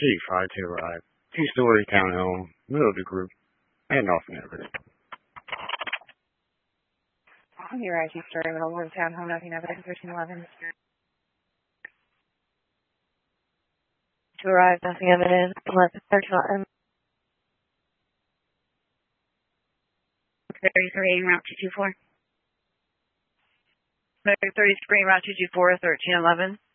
C5 to arrive. Two-story townhome, middle of the group, and Northern Everett. You're right, two-story, middle of the townhome, Northern Everett, 1311. To arrive, nothing evident, 1311. 33 route 224. 33 route 224, 1311.